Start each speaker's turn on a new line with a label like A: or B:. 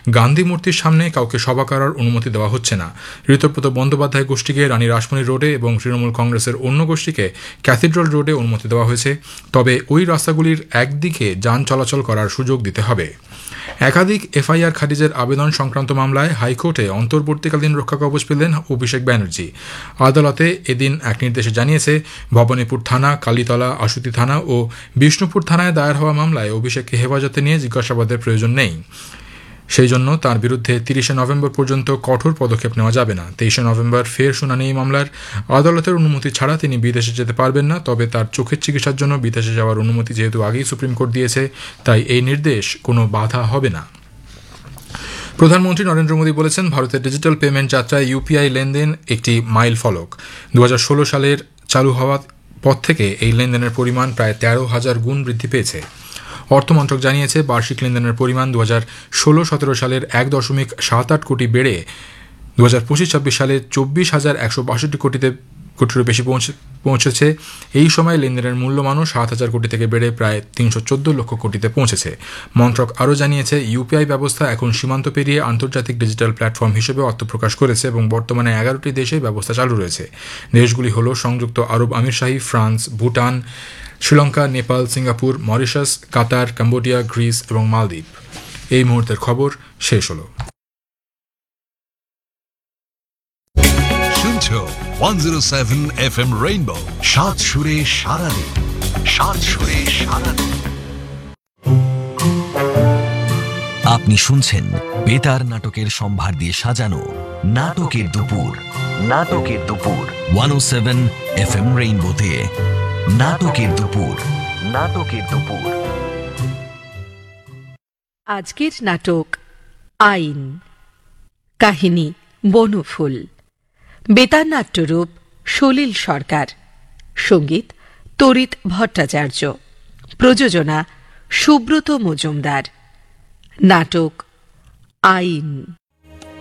A: গান্ধী মূর্তির সামনে কাউকে সভা করার অনুমতি দেওয়া হচ্ছে না। ঋতব্রত বন্দ্যোপাধ্যায় গোষ্ঠীকে রানী রাসমণি রোডে এবং তৃণমূল কংগ্রেসের অন্য গোষ্ঠীকে ক্যাথিড্রাল রোডে অনুমতি দেওয়া হয়েছে, তবে ওই রাস্তাগুলির একদিকে যান চলাচল করার সুযোগ দিতে হবে। একাধিক এফআইআর খারিজের আবেদন সংক্রান্ত মামলায় হাইকোর্টে অন্তর্বর্তীকালীন রক্ষাকবচ পেলেন অভিষেক ব্যানার্জি। আদালতে এদিন এক নির্দেশে জানিয়েছে, ভবানীপুর থানা, কালীতলা, আশুতি থানা ও বিষ্ণুপুর থানায় দায়ের হওয়া মামলায় অভিষেককে হেফাজতে নিয়ে জিজ্ঞাসাবাদের প্রয়োজন নেই। সেই জন্য তার বিরুদ্ধে 30 নভেম্বর পর্যন্ত কঠোর পদক্ষেপ নেওয়া যাবে না। 23 নভেম্বর ফের শুনানি এই মামলার। আদালতের অনুমতি ছাড়া তিনি বিদেশে যেতে পারবেন না, তবে তার চোখের চিকিৎসার জন্য বিদেশে যাওয়ার অনুমতি যেহেতু আগেই সুপ্রিম কোর্ট দিয়েছে, তাই এই নির্দেশ কোনো বাধা হবে না। প্রধানমন্ত্রী নরেন্দ্র মোদী বলেছেন, ভারতের ডিজিটাল পেমেন্ট যাত্রায় ইউপিআই লেনদেন একটি মাইল ফলক। 2016 সালের চালু হওয়ার পর থেকে এই লেনদেনের পরিমাণ প্রায় 13,000 গুণ বৃদ্ধি পেয়েছে। অর্থমন্ত্রক জানিয়েছে, বার্ষিক লেনদেনের পরিমাণ 2016-17 সালের 1.78 কোটি বেড়ে 2025-26 সালে 24,162 কোটিরও বেশি পৌঁছেছে। এই সময় লেনদেনের মূল্যমানও 7,000 কোটি থেকে বেড়ে প্রায় 314 লক্ষ কোটিতে পৌঁছেছে। মন্ত্রক আরও জানিয়েছে, ইউপিআই ব্যবস্থা এখন সীমান্ত পেরিয়ে আন্তর্জাতিক ডিজিটাল প্ল্যাটফর্ম হিসেবে আত্মপ্রকাশ করেছে এবং বর্তমানে 11টি দেশে ব্যবস্থা চালু রয়েছে। দেশগুলি হল সংযুক্ত আরব আমিরশাহী, France, Bhutan, Sri Lanka, Nepal, Singapore, Mauritius, কাতার, কম্বোডিয়া, গ্রিস এবং মালদ্বীপ। এই মুহূর্তের খবর শেষ হলো।
B: 107 FM রেইনবো, সাত সুরে সারাদিন, সাত সুরে সারাদিন।
C: আপনি শুনছেন বেতার নাটকের সম্ভার দিয়ে সাজানো নাটকের দুপুর। নাটকের দুপুর 107 FM রেইনবোতে। নাটকের দুপুর, নাটকের দুপুর।
D: আজকের নাটক আইন। কাহিনী বনফুল। বেতার নাট্যরূপ সলিল সরকার। সঙ্গীত তড়িৎ ভট্টাচার্য। প্রযোজনা সুব্রত মজুমদার। নাটক আইন।